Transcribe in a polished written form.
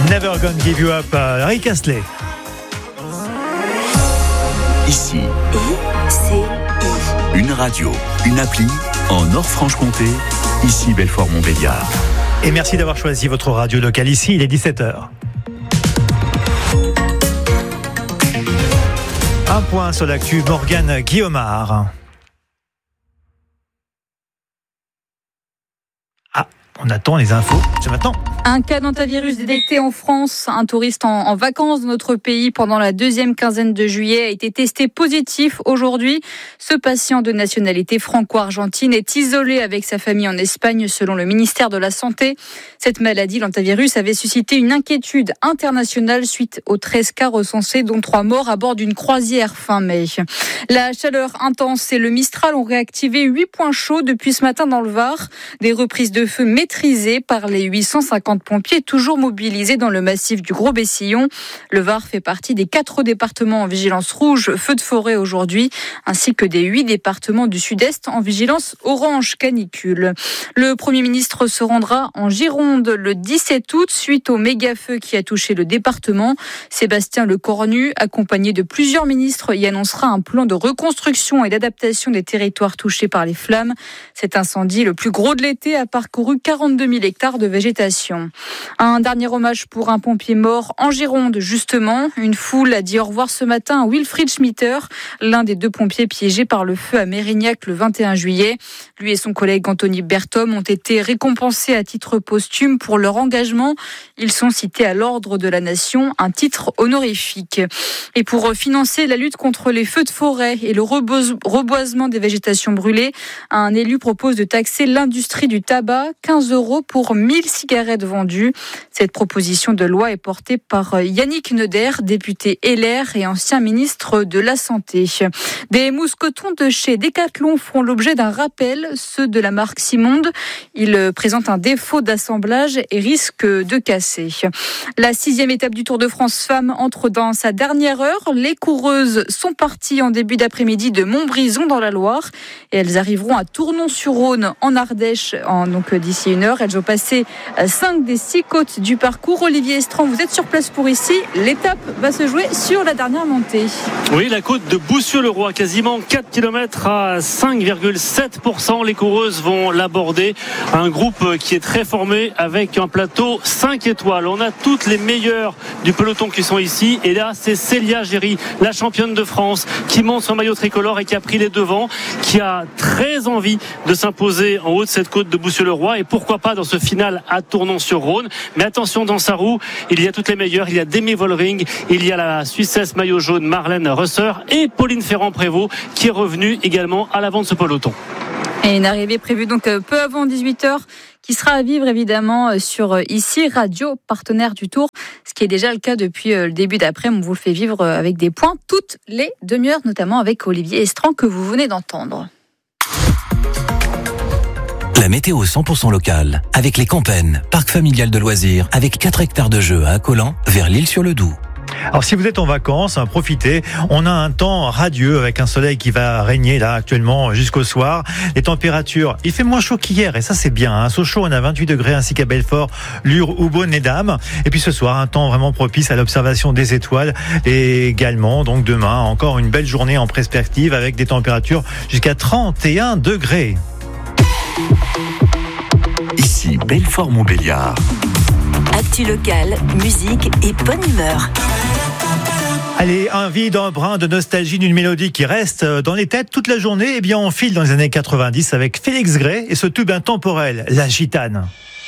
Never Gonna Give You Up, Rick Astley. Ici, une radio, une appli en Nord-Franche-Comté, ici Belfort-Montbéliard. Et merci d'avoir choisi votre radio locale ici, il est 17h. Un point sur l'actu, Morgane Guillaumard. On attend les infos, c'est maintenant. Un cas d'hantavirus détecté en France. Un touriste en vacances dans notre pays pendant la deuxième quinzaine de juillet a été testé positif aujourd'hui. Ce patient de nationalité franco-argentine est isolé avec sa famille en Espagne selon le ministère de la Santé. Cette maladie, l'hantavirus, avait suscité une inquiétude internationale suite aux 13 cas recensés, dont 3 morts à bord d'une croisière fin mai. La chaleur intense et le Mistral ont réactivé 8 points chauds depuis ce matin dans le Var. Des reprises de feu maîtrisées par les 850 pompiers toujours mobilisés dans le massif du Gros-Bessillon. Le Var fait partie des 4 départements en vigilance rouge feu de forêt aujourd'hui, ainsi que des 8 départements du sud-est en vigilance orange canicule. Le Premier ministre se rendra en Gironde le 17 août suite au méga-feu qui a touché le département. Sébastien Lecornu, accompagné de plusieurs ministres, y annoncera un plan de reconstruction et d'adaptation des territoires touchés par les flammes. Cet incendie, le plus gros de l'été, a parcouru 42 000 hectares de végétation. Un dernier hommage pour un pompier mort en Gironde, justement. Une foule a dit au revoir ce matin à Wilfried Schmitter, l'un des 2 pompiers piégés par le feu à Mérignac le 21 juillet. Lui et son collègue Anthony Berthom ont été récompensés à titre posthume pour leur engagement. Ils sont cités à l'Ordre de la Nation, un titre honorifique. Et pour financer la lutte contre les feux de forêt et le reboisement des végétations brûlées, un élu propose de taxer l'industrie du tabac, 15 € pour 1000 cigarettes vendues. Cette proposition de loi est portée par Yannick Neuder, député LR et ancien ministre de la Santé. Des mousquetons de chez Decathlon feront l'objet d'un rappel, ceux de la marque Simonde. Ils présentent un défaut d'assemblage et risquent de casser. La 6e étape du Tour de France Femmes entre dans sa dernière heure. Les coureuses sont parties en début d'après-midi de Montbrison dans la Loire et elles arriveront à Tournon-sur-Rhône en Ardèche donc d'ici 1 heure. Elles ont passé 5 des 6 côtes du parcours. Olivier Estran, vous êtes sur place pour ici. L'étape va se jouer sur la dernière montée. Oui, la côte de Boussieu-le-Roi, quasiment 4 km à 5,7%. Les coureuses vont l'aborder. Un groupe qui est très formé avec un plateau 5 étoiles. On a toutes les meilleures du peloton qui sont ici. Et là, c'est Célia Géry, la championne de France, qui monte son maillot tricolore et qui a pris les devants, qui a très envie de s'imposer en haut de cette côte de Boussieu-le-Roi. Et pourquoi pas dans ce final à Tournon-sur-Rhône. Mais attention, dans sa roue, il y a toutes les meilleures. Il y a Demi Vollering, il y a la Suissesse maillot jaune Marlène Rösser et Pauline Ferrand-Prévot qui est revenue également à l'avant de ce peloton. Et une arrivée prévue donc peu avant 18h qui sera à vivre évidemment sur ici Radio, partenaire du Tour, ce qui est déjà le cas depuis le début d'après-midi. On vous le fait vivre avec des points toutes les demi-heures, notamment avec Olivier Estran que vous venez d'entendre. La météo 100% locale, avec les Campennes, parc familial de loisirs, avec 4 hectares de jeux à Accolan, vers l'Isle-sur-le-Doubs. Alors si vous êtes en vacances, profitez, on a un temps radieux avec un soleil qui va régner là actuellement jusqu'au soir. Les températures, il fait moins chaud qu'hier et ça c'est bien. Sochaux, on a 28 degrés ainsi qu'à Belfort, Lure, Oubonne et Dames. Et puis ce soir, un temps vraiment propice à l'observation des étoiles et également donc demain, encore une belle journée en perspective avec des températures jusqu'à 31 degrés. Ici Belfort-Montbéliard. Actu locale, musique et bonne humeur. Allez, envie d'un brin de nostalgie d'une mélodie qui reste dans les têtes toute la journée. Eh bien, on file dans les années 90 avec Félix Gray et ce tube intemporel, La Gitane.